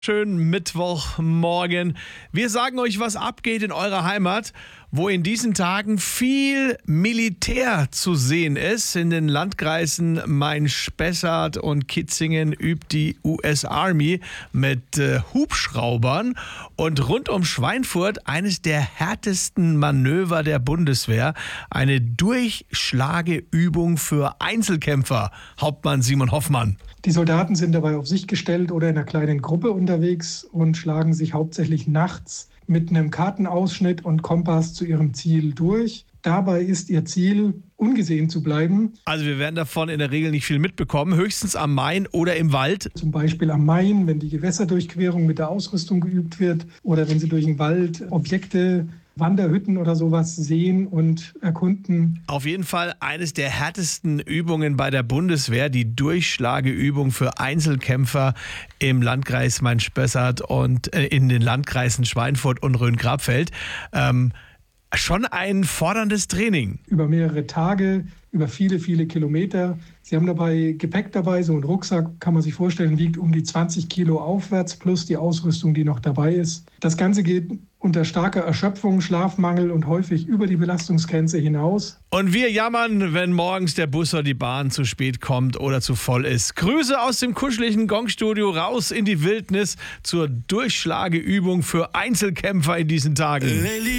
Schönen Mittwochmorgen. Wir sagen euch, was abgeht in eurer Heimat, wo in diesen Tagen viel Militär zu sehen ist. In den Landkreisen Main-Spessart und Kitzingen übt die US Army mit Hubschraubern. Und rund um Schweinfurt eines der härtesten Manöver der Bundeswehr. Eine Durchschlageübung für Einzelkämpfer. Hauptmann Simon Hoffmann. Die Soldaten sind dabei auf sich gestellt oder in einer kleinen Gruppe unterwegs und schlagen sich hauptsächlich nachts mit einem Kartenausschnitt und Kompass zu ihrem Ziel durch. Dabei ist ihr Ziel, ungesehen zu bleiben. Also wir werden davon in der Regel nicht viel mitbekommen, höchstens am Main oder im Wald. Zum Beispiel am Main, wenn die Gewässerdurchquerung mit der Ausrüstung geübt wird oder wenn sie durch den Wald Objekte, Wanderhütten oder sowas sehen und erkunden. Auf jeden Fall eines der härtesten Übungen bei der Bundeswehr, die Durchschlageübung für Einzelkämpfer im Landkreis Main-Spessart und in den Landkreisen Schweinfurt und Rhön-Grabfeld. Schon ein forderndes Training. Über mehrere Tage, über viele, viele Kilometer. Sie haben dabei Gepäck dabei, so ein Rucksack, kann man sich vorstellen, wiegt um die 20 Kilo aufwärts, plus die Ausrüstung, die noch dabei ist. Das Ganze geht unter starker Erschöpfung, Schlafmangel und häufig über die Belastungsgrenze hinaus. Und wir jammern, wenn morgens der Bus oder die Bahn zu spät kommt oder zu voll ist. Grüße aus dem kuscheligen Gongstudio raus in die Wildnis zur Durchschlageübung für Einzelkämpfer in diesen Tagen.